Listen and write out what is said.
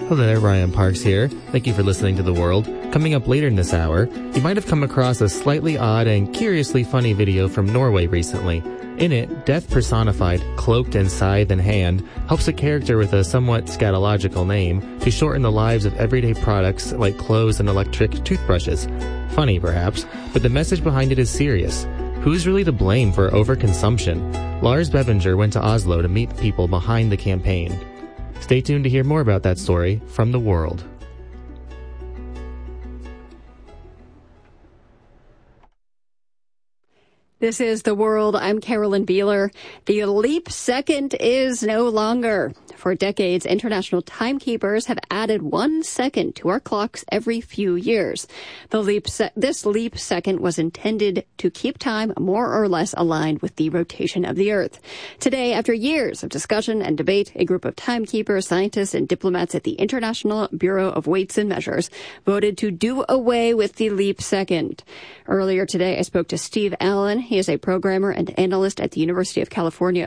Hello there, Ryan Parks here. Thank you for listening to The World. Coming up later in this hour, you might have come across a slightly odd and curiously funny video from Norway recently. In it, death personified, cloaked in scythe in hand, helps a character with a somewhat scatological name to shorten the lives of everyday products like clothes and electric toothbrushes. Funny, perhaps, but the message behind it is serious. Who's really to blame for overconsumption? Lars Bevinger went to Oslo to meet the people behind the campaign. Stay tuned to hear more about that story from The World. This is The World. I'm Carolyn Beeler. The leap second is no longer. For decades, international timekeepers have added 1 second to our clocks every few years. This leap second was intended to keep time more or less aligned with the rotation of the Earth. Today, after years of discussion and debate, a group of timekeepers, scientists, and diplomats at the International Bureau of Weights and Measures voted to do away with the leap second. Earlier today, I spoke to Steve Allen. He is a programmer and analyst at the University of California